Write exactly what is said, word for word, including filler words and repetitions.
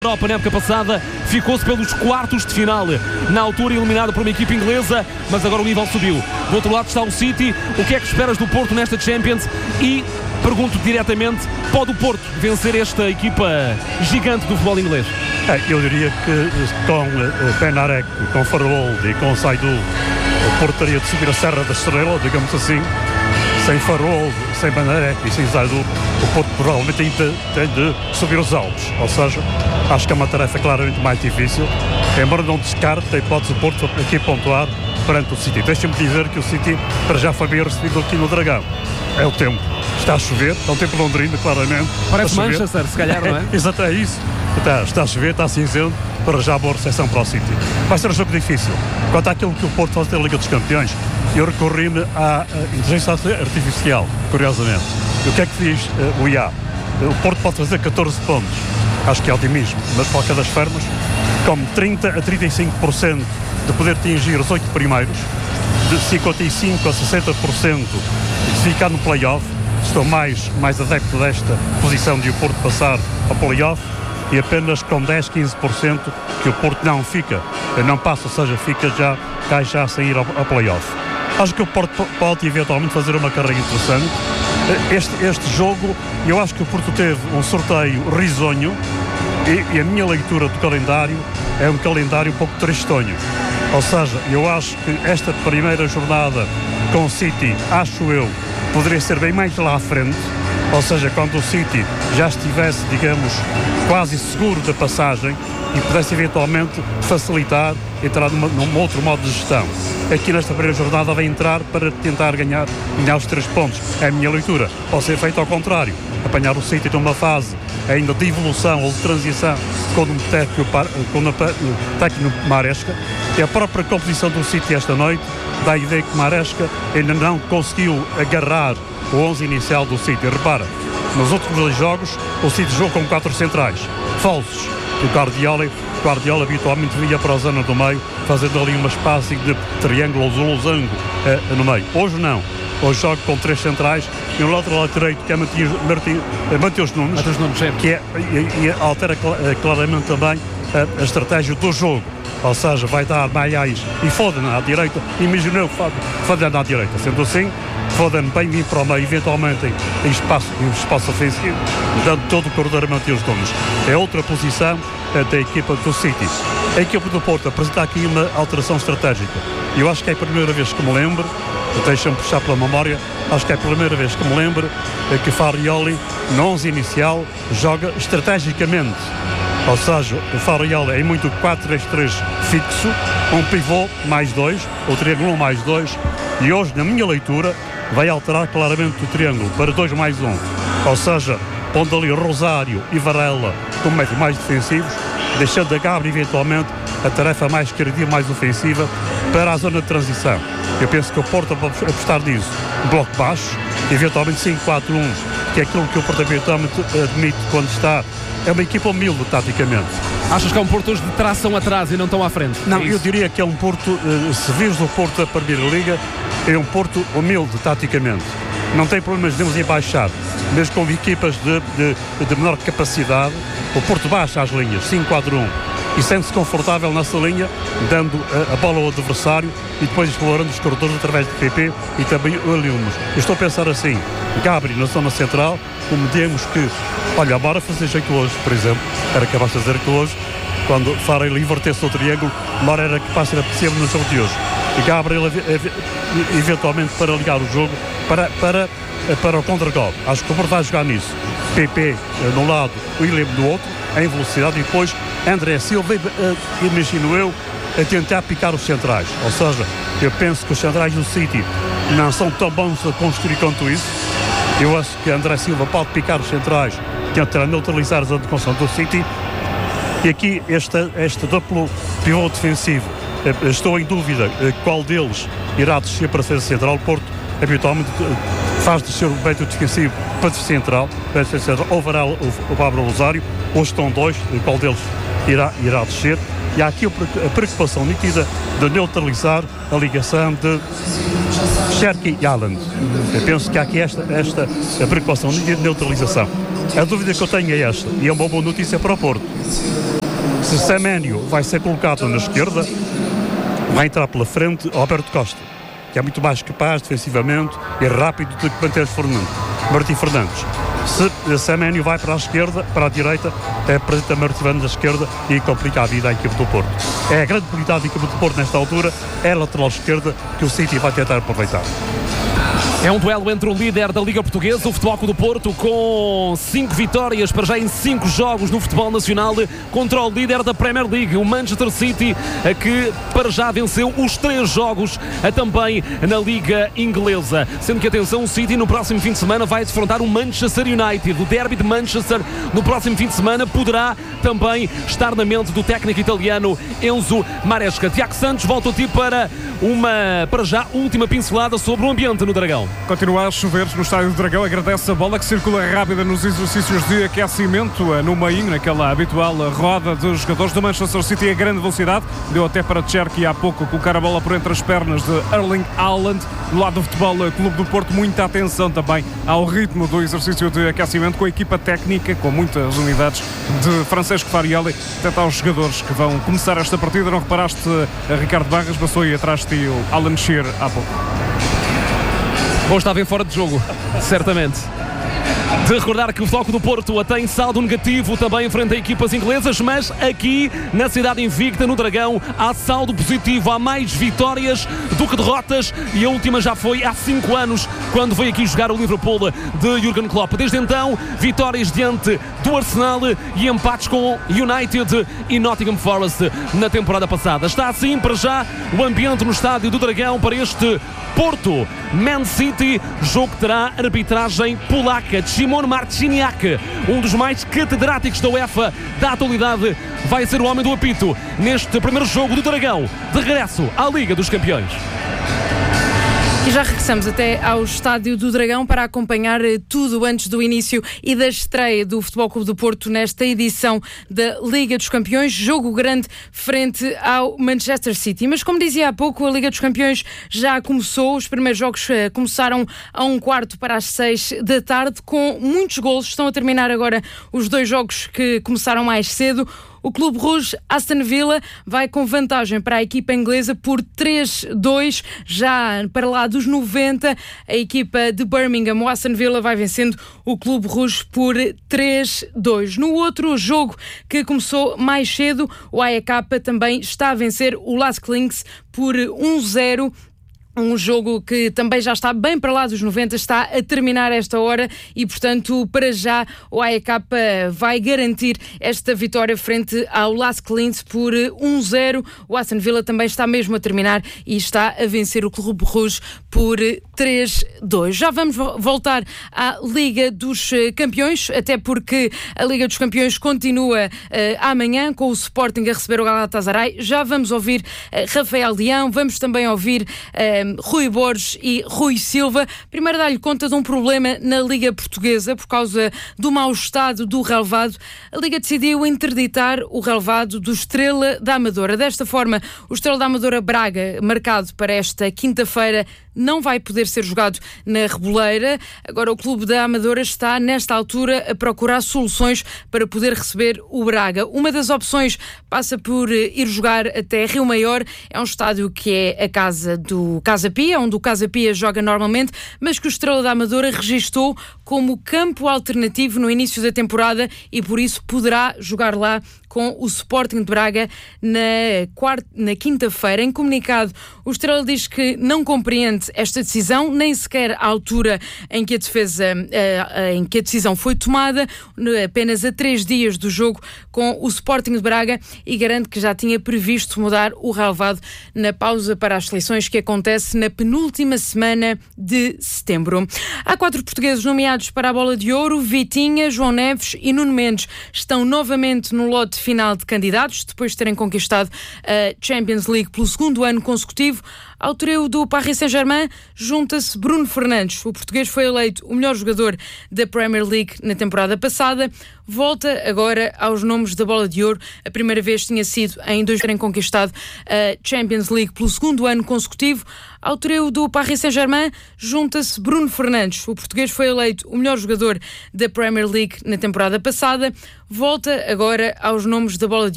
Europa na época passada, ficou-se pelos quartos de final, na altura eliminado por uma equipa inglesa, mas agora o nível subiu. Do outro lado está o City. O que é que esperas do Porto nesta Champions? E pergunto diretamente, pode o Porto vencer esta equipa gigante do futebol inglês? É, eu diria que com uh, Benarek, com Faroldo e com Saidu, o Porto teria de subir a Serra da Estrela, digamos assim. Sem Faroldo, sem Benarek e sem Saidu, o Porto provavelmente tem de, tem de subir os Alpes. Ou seja, acho que é uma tarefa claramente mais difícil, embora não descarte a hipótese do Porto aqui pontuar perante o City. Deixa-me dizer que o City para já foi bem recebido aqui no Dragão. É o tempo. Está a chover, é um tempo londrino, claramente. Parece Manchester, se calhar, não é? Exato, é isso. Está, está a chover, está cinzento, para já boa recepção para o City. Vai ser um jogo difícil. Quanto àquilo que o Porto faz na Liga dos Campeões, eu recorri-me à inteligência artificial, curiosamente. E o que é que diz uh, o I A? O Porto pode fazer catorze pontos. Acho que é otimismo, mas de qualquer das formas, com trinta a trinta e cinco por cento de poder atingir os oito primeiros, de cinquenta e cinco a sessenta por cento de ficar no play-off. Estou mais, mais adepto desta posição de o Porto passar ao play-off, e apenas com dez, quinze por cento que o Porto não fica, não passa, ou seja, fica já, cai já a sair ao, ao play-off. Acho que o Porto pode eventualmente fazer uma carreira interessante. Este, este jogo, eu acho que o Porto teve um sorteio risonho, e, e a minha leitura do calendário é um calendário um pouco tristonho. Ou seja, eu acho que esta primeira jornada com o City, acho eu, poderia ser bem mais lá à frente. Ou seja, quando o City já estivesse, digamos, quase seguro da passagem e pudesse eventualmente facilitar, entrar numa, num outro modo de gestão. Aqui nesta primeira jornada vai entrar para tentar ganhar, ganhar os três pontos. É a minha leitura. Pode ser feito ao contrário. Apanhar o City numa fase ainda de evolução ou de transição com o técnico Maresca. E a própria composição do City esta noite dá a ideia que Maresca ainda não conseguiu agarrar o onze inicial do City. Repara, nos últimos dois jogos o City jogou com quatro centrais falsos. O Guardiola, Guardiola habitualmente vinha para a zona do meio, fazendo ali uma espécie de triângulo ou losango eh, no meio. Hoje não. Hoje joga com três centrais e um lateral direito que é Mateus Nunes, Mateus Nunes que é, e, e altera claramente também a, a estratégia do jogo. Ou seja, vai dar Maiais e Foden à direita. Imagineu Foden à direita. Sendo assim, Foden bem vir para o meio, eventualmente em espaço, em espaço ofensivo, dando todo o corredor a Mateus Nunes. É outra posição é, da equipa do City. A equipa do Porto apresenta aqui uma alteração estratégica. Eu acho que é a primeira vez que me lembro, deixa-me puxar pela memória, acho que é a primeira vez que me lembro é que Farioli, no onze inicial, joga estrategicamente. Ou seja, o Farioli é muito quatro três três fixo, um pivô mais dois, ou triângulo mais dois, e hoje, na minha leitura, vai alterar claramente o triângulo para dois mais um. Ou seja, pondo ali Rosário e Varela como métodos mais defensivos, deixando a Gabri eventualmente a tarefa mais criativa, mais ofensiva para a zona de transição. Eu penso que o Porto vai apostar nisso, bloco baixo, eventualmente cinco quatro um, que é aquilo que o Porto eventualmente admite quando está. É uma equipa humilde, taticamente. Achas que é um Porto hoje de tração atrás e não tão à frente? Não, é eu diria que é um Porto, se vires o Porto da Primeira Liga, é um Porto humilde, taticamente. Não tem problemas de em baixar, mesmo com equipas de, de, de menor capacidade. O Porto baixa as linhas, cinco quatro um, e sente-se confortável nessa linha, dando a, a bola ao adversário e depois explorando os corredores através de P P e também o Aliumas. Eu estou a pensar assim, Gabri na zona central, como digamos que, olha, bora fazer jeito hoje, por exemplo, era capaz de fazer que hoje, quando Farrell invertesse o triângulo, Mora era capaz de ser possível no jogo de hoje. E Gabriel, eventualmente, para ligar o jogo, para, para, para o contra-gol. Acho que o Porto vai jogar nisso. P P no lado, William no outro, em velocidade, e depois André Silva, imagino eu, a tentar picar os centrais. Ou seja, eu penso que os centrais do City não são tão bons a construir quanto isso. Eu acho que André Silva pode picar os centrais, tentar neutralizar a zona de construção do City. E aqui este, este duplo pivô defensivo, estou em dúvida qual deles irá descer para ser central. O Porto habitualmente faz descer o método defensivo para ser central, para ser central, ou vará o, o Pablo Rosário. Hoje estão dois, qual deles irá, irá descer. E há aqui a preocupação nítida de neutralizar a ligação de Cherki e Haaland. Eu penso que há aqui esta, esta a preocupação nítida de neutralização. A dúvida que eu tenho é esta, e é uma boa notícia para o Porto. Se Semenyo vai ser colocado na esquerda, vai entrar pela frente Roberto Costa, que é muito mais capaz defensivamente e rápido do que Matheus Fernandes, Martim Fernandes. Se Semenyo vai para a esquerda, para a direita, é apresenta Martim Fernandes à esquerda e complica a vida à equipe do Porto. É a grande prioridade da equipe do Porto nesta altura, é a lateral esquerda que o City vai tentar aproveitar. É um duelo entre o líder da Liga Portuguesa, o Futebol Clube do Porto, com cinco vitórias para já em cinco jogos no futebol nacional, contra o líder da Premier League, o Manchester City, que para já venceu os três jogos também na Liga Inglesa. Sendo que, atenção, o City no próximo fim de semana vai defrontar o Manchester United. O derby de Manchester no próximo fim de semana poderá também estar na mente do técnico italiano Enzo Maresca. Tiago Santos, volto a ti para uma, para já, última pincelada sobre o ambiente no Dragão. Continua a chover no Estádio do Dragão, agradece a bola que circula rápida nos exercícios de aquecimento no meio, naquela habitual roda dos jogadores do Manchester City a grande velocidade. Deu até para Cherki há pouco colocar a bola por entre as pernas de Erling Haaland. Do lado do Futebol Clube do Porto, muita atenção também ao ritmo do exercício de aquecimento, com a equipa técnica, com muitas unidades de Francesco Farioli, até aos jogadores que vão começar esta partida. Não reparaste, a Ricardo Barras, passou aí atrás de ti o Alan Shearer há pouco. Bom, estava em fora de jogo, certamente. De recordar que o Futebol Clube do Porto tem saldo negativo também frente a equipas inglesas, mas aqui na cidade invicta, no Dragão, há saldo positivo, há mais vitórias do que derrotas, e a última já foi há cinco anos, quando veio aqui jogar o Liverpool de Jürgen Klopp. Desde então, vitórias diante do Arsenal e empates com United e Nottingham Forest na temporada passada. Está assim para já o ambiente no estádio do Dragão para este Porto Man City, jogo que terá arbitragem polaca de Szymon Marciniak, um dos mais catedráticos da UEFA da atualidade. Vai ser o homem do apito neste primeiro jogo do Dragão, de regresso à Liga dos Campeões. E já regressamos até ao Estádio do Dragão para acompanhar tudo antes do início e da estreia do Futebol Clube do Porto nesta edição da Liga dos Campeões. Jogo grande frente ao Manchester City. Mas, como dizia há pouco, a Liga dos Campeões já começou. Os primeiros jogos começaram a um quarto para as seis da tarde, com muitos golos. Estão a terminar agora os dois jogos que começaram mais cedo. O Clube Rouge Aston Villa vai com vantagem para a equipa inglesa por três a dois, já para lá dos noventa. A equipa de Birmingham, o Aston Villa, vai vencendo o Clube Rouge por três a dois. No outro jogo que começou mais cedo, o A E K também está a vencer o Lask Linz por um a zero. Um jogo que também já está bem para lá dos noventa, está a terminar esta hora e, portanto, para já o A E K vai garantir esta vitória frente ao Lask Linz por um a zero. O Aston Villa também está mesmo a terminar e está a vencer o Clube Rouge por três a dois. Já vamos voltar à Liga dos Campeões, até porque a Liga dos Campeões continua uh, amanhã com o Sporting a receber o Galatasaray. Já vamos ouvir uh, Rafael Leão, vamos também ouvir uh, Rui Borges e Rui Silva. Primeiro, dar-lhe conta de um problema na Liga Portuguesa por causa do mau estado do relvado. A Liga decidiu interditar o relvado do Estrela da Amadora. Desta forma, o Estrela da Amadora Braga, marcado para esta quinta-feira, não vai poder ser jogado na Reboleira. Agora o Clube da Amadora está, nesta altura, a procurar soluções para poder receber o Braga. Uma das opções passa por ir jogar até Rio Maior. É um estádio que é a casa do Casa Pia, onde o Casa Pia joga normalmente, mas que o Estrela da Amadora registou como campo alternativo no início da temporada e por isso poderá jogar lá com o Sporting de Braga na, quarta, na quinta-feira. Em comunicado, o Estrela diz que não compreende esta decisão, nem sequer a altura em que a defesa, em que a decisão foi tomada, apenas a três dias do jogo com o Sporting de Braga, e garante que já tinha previsto mudar o relvado na pausa para as seleções que acontece na penúltima semana de setembro. Há quatro portugueses nomeados para a Bola de Ouro. Vitinha, João Neves e Nuno Mendes estão novamente no lote final de candidatos, depois de terem conquistado a Champions League pelo segundo ano consecutivo. Ao trio do Paris Saint-Germain junta-se Bruno Fernandes. O português foi eleito o melhor jogador da Premier League na temporada passada. Volta agora aos nomes da Bola de Ouro. A primeira vez tinha sido em dois mil terem conquistado a Champions League pelo segundo ano consecutivo. Ao trio do Paris Saint-Germain junta-se Bruno Fernandes. O português foi eleito o melhor jogador da Premier League na temporada passada. Volta agora aos nomes da Bola de Ouro.